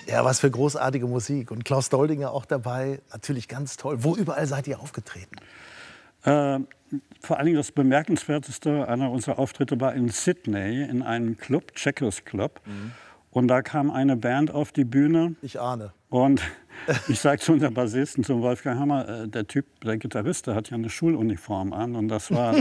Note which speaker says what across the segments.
Speaker 1: Ja, was für großartige Musik. Und Klaus Doldinger auch dabei, natürlich ganz toll. Wo überall seid ihr aufgetreten?
Speaker 2: Vor allen Dingen das Bemerkenswerteste einer unserer Auftritte war in Sydney in einem Club, Checkers Club. Und da kam eine Band auf die Bühne.
Speaker 1: Ich ahne.
Speaker 2: Und ich sage zu unserem Bassisten, zum Wolfgang Hammer, der Typ, der Gitarrist, der hat ja eine Schuluniform an. Und das war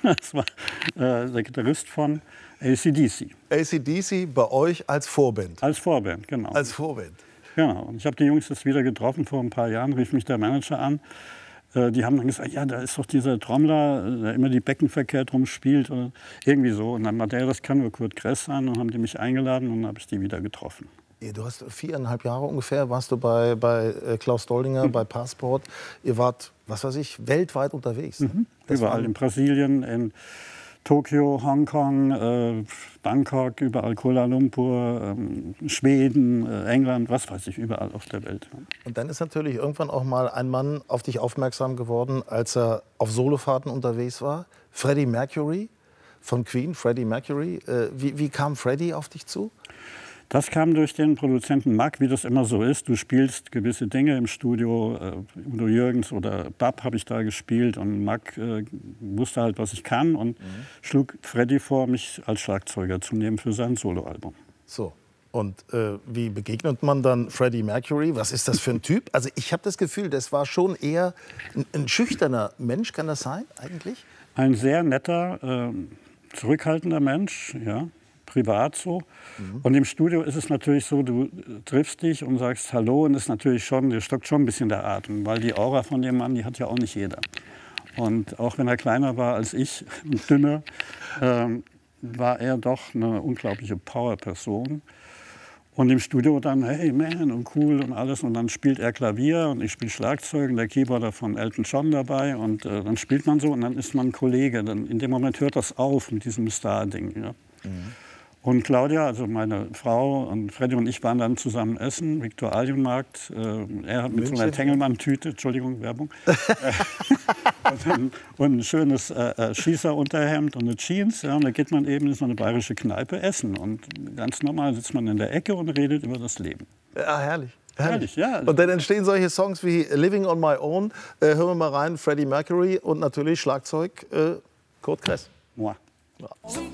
Speaker 2: der Gitarrist von AC/DC.
Speaker 1: AC/DC bei euch als Vorband?
Speaker 2: Als Vorband, genau.
Speaker 1: Als Vorband.
Speaker 2: Genau. Und ich habe die Jungs jetzt wieder getroffen vor ein paar Jahren, rief mich der Manager an. Die haben dann gesagt, ja, da ist doch dieser Trommler, der immer die Becken verkehrt rumspielt oder irgendwie so. Und dann meinte er, das kann nur Kurt Kress sein. Und dann haben die mich eingeladen und dann habe ich die wieder getroffen.
Speaker 1: Du hast 4,5 Jahre ungefähr, warst du bei Klaus Doldinger, bei Passport. Ihr wart, was weiß ich, weltweit unterwegs.
Speaker 2: Überall in Brasilien, in Tokio, Hongkong, Bangkok, überall Kuala Lumpur, Schweden, England, was weiß ich, überall auf der Welt.
Speaker 1: Und dann ist natürlich irgendwann auch mal ein Mann auf dich aufmerksam geworden, als er auf Solofahrten unterwegs war. Freddie Mercury von Queen, Freddie Mercury. Wie kam Freddie auf dich zu?
Speaker 2: Das kam durch den Produzenten Mack, wie das immer so ist. Du spielst gewisse Dinge im Studio. Udo Jürgens oder Bab habe ich da gespielt. Und Mack wusste halt, was ich kann. Und schlug Freddie vor, mich als Schlagzeuger zu nehmen für sein Soloalbum.
Speaker 1: So. Und wie begegnet man dann Freddie Mercury? Was ist das für ein Typ? Also ich habe das Gefühl, das war schon eher ein schüchterner Mensch. Kann das sein eigentlich?
Speaker 2: Ein sehr netter, zurückhaltender Mensch, ja. Privat so. Und im Studio ist es natürlich so, du triffst dich und sagst Hallo und ist natürlich schon, dir stockt schon ein bisschen der Atem, weil die Aura von dem Mann, die hat ja auch nicht jeder. Und auch wenn er kleiner war als ich und dünner, war er doch eine unglaubliche Power-Person. Und im Studio dann, hey man, und cool und alles. Und dann spielt er Klavier und ich spiele Schlagzeug und der Keyboarder von Elton John dabei. Und dann spielt man so und dann ist man Kollege. Dann, in dem Moment hört das auf mit diesem Star-Ding. Ja. Und Claudia, also meine Frau und Freddy und ich waren dann zusammen essen, Viktualienmarkt. Er hat mit so einer Tengelmann-Tüte, Entschuldigung, Werbung, und ein schönes Schießerunterhemd und eine Jeans. Ja, und da geht man eben in so eine bayerische Kneipe essen. Und ganz normal sitzt man in der Ecke und redet über das Leben.
Speaker 1: Ja, herrlich.
Speaker 2: Herrlich, ja.
Speaker 1: Und dann entstehen solche Songs wie Living on My Own. Hören wir mal rein, Freddie Mercury und natürlich Schlagzeug Kurt Kress.
Speaker 2: Moi.
Speaker 1: Ja.